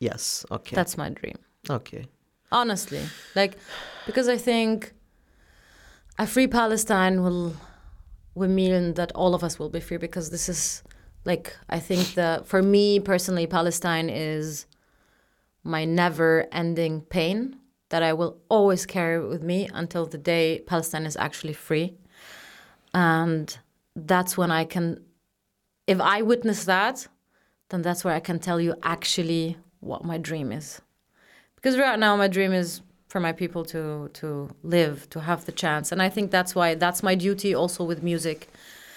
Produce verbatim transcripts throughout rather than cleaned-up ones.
Yes, okay. That's my dream. Okay. Honestly. Like, because I think a free Palestine will, will mean that all of us will be free, because this is, like, I think that for me personally, Palestine is my never-ending pain that I will always carry with me until the day Palestine is actually free. And that's when I can, if I witness that, then that's where I can tell you actually what my dream is. Because right now my dream is for my people to to live, to have the chance. And I think that's why, that's my duty also with music.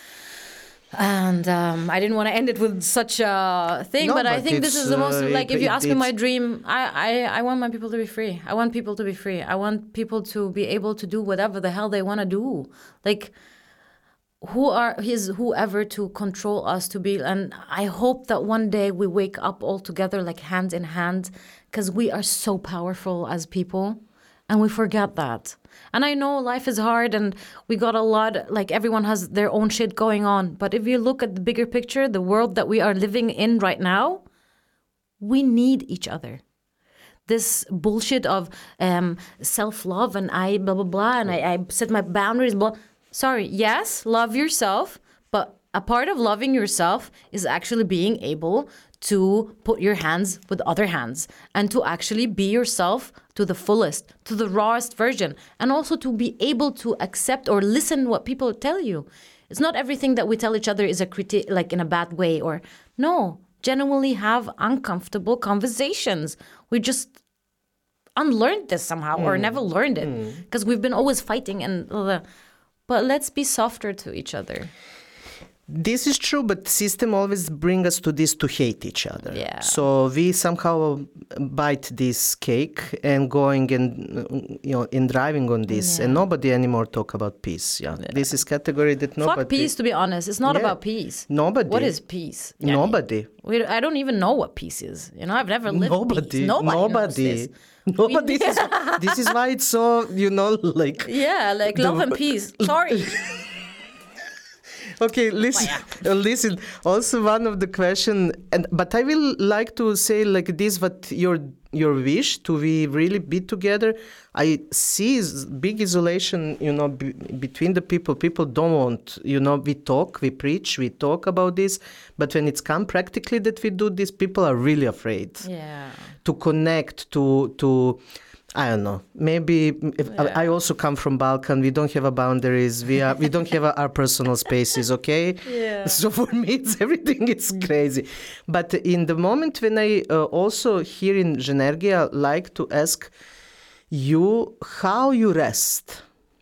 And um, I didn't want to end it with such a thing, No, but, I but think this it's, is the most, uh, like, it- if you it- ask me my it's- dream, I, I, I want my people to be free. I want people to be free. I want people to be able to do whatever the hell they want to do. Like, who are his whoever to control us to be, and I hope that one day we wake up all together, like hand in hand, because we are so powerful as people and we forget that. And I know life is hard and we got a lot, like everyone has their own shit going on, but if you look at the bigger picture, the world that we are living in right now, we need each other. This bullshit of um, self-love and I blah blah blah and I, I set my boundaries, blah. Sorry, yes, love yourself, but a part of loving yourself is actually being able to put your hands with other hands and to actually be yourself to the fullest, to the rawest version, and also to be able to accept or listen what people tell you. It's not everything that we tell each other is a critique, like in a bad way, or no, genuinely have uncomfortable conversations. We just unlearned this somehow mm. or never learned it because mm. we've been always fighting and uh, but let's be softer to each other. This is true, but system always bring us to this to hate each other. Yeah. So we somehow bite this cake and going and you know in driving on this, yeah. and nobody anymore talk about peace. Yeah, yeah. This is category that nobody. Fuck peace. To be honest, it's not yeah. about peace. Nobody. What is peace? Nobody. We, I don't even know what peace is. You know, I've never lived nobody. peace. Nobody. Nobody. Knows this. Nobody. This, is, this is why it's so you know like. Yeah, like the, love and peace. Sorry. Okay, listen, uh, listen. Also, one of the question, and but I will like to say like this: what your your wish to we really be together. I see is big isolation, you know, b- between the people. People don't want, you know, we talk, we preach, we talk about this, but when it's come practically that we do this, people are really afraid. Yeah. To connect, to to. I don't know. Maybe if yeah. I also come from Balkan. We don't have a boundaries. We are. We don't have a, our personal spaces. Okay. Yeah. So for me, it's everything. It's crazy. But in the moment when I uh, also here in Zhenergia like to ask you how you rest.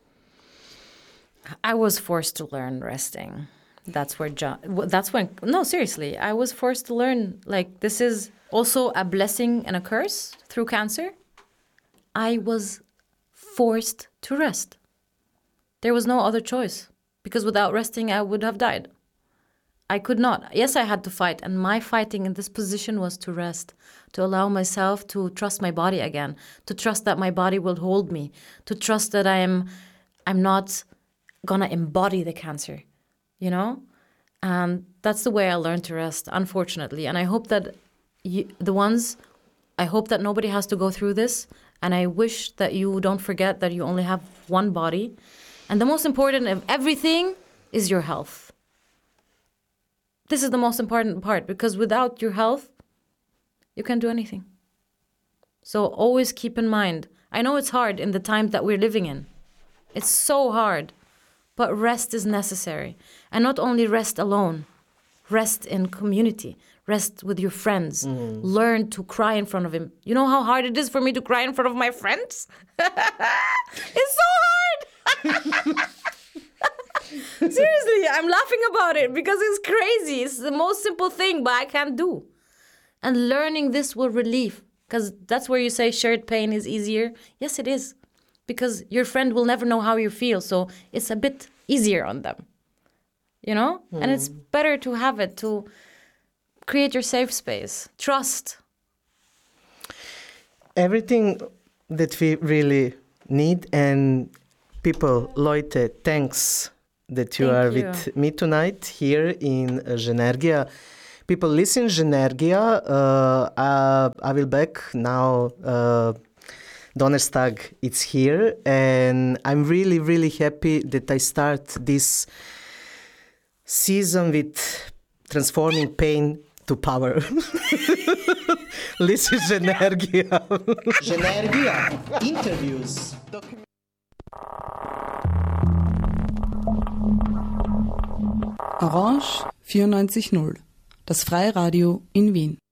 I was forced to learn resting. That's where John. That's when. No, seriously, I was forced to learn. Like this is also a blessing and a curse through cancer. I was forced to rest. There was no other choice because without resting, I would have died. I could not. Yes, I had to fight. And my fighting in this position was to rest, to allow myself to trust my body again, to trust that my body will hold me, to trust that I am, I'm not going to embody the cancer, you know? And that's the way I learned to rest, unfortunately. And I hope that you, the ones, I hope that nobody has to go through this. And I wish that you don't forget that you only have one body. And the most important of everything is your health. This is the most important part because without your health, you can't do anything. So always keep in mind, I know it's hard in the time that we're living in. It's so hard, but rest is necessary. And not only rest alone, rest in community. Rest with your friends. Mm. Learn to cry in front of him. You know how hard it is for me to cry in front of my friends? It's so hard. Seriously, I'm laughing about it because it's crazy. It's the most simple thing, but I can't do. And learning this will relieve. Because that's where you say shared pain is easier. Yes, it is. Because your friend will never know how you feel. So it's a bit easier on them. You know? Mm. And it's better to have it to... Create your safe space. Trust. Everything that we really need. And people, Leute, thanks that you Thank are you. with me tonight here in Zhenergia. people listen Genergia. Uh, uh, I will back now. Uh, Donnerstag, it's here, and I'm really, really happy that I start this season with transforming pain to power. Listen Genergia. Genergia. Interviews. Orange vierundneunzig Komma null, das Freiradio in Wien.